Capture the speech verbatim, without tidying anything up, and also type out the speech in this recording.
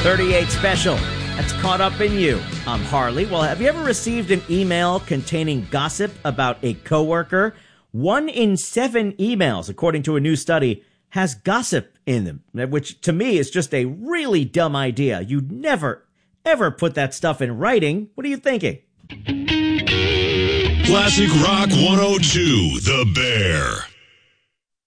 thirty-eight special. That's Caught Up in You. I'm Harley. Well, have you ever received an email containing gossip about a coworker? One in seven emails, according to a new study, has gossip in them, which to me is just a really dumb idea. You'd never, ever put that stuff in writing. What are you thinking? Classic Rock one oh two, The Bear.